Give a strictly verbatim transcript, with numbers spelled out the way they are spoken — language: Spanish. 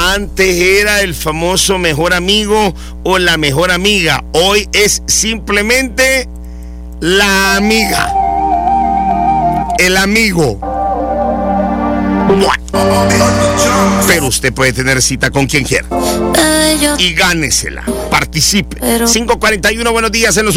Antes era el famoso mejor amigo o la mejor amiga. Hoy es simplemente la amiga. El amigo. Pero usted puede tener cita con quien quiera. Y gánesela. Participe. cinco cuarenta y uno, buenos días en los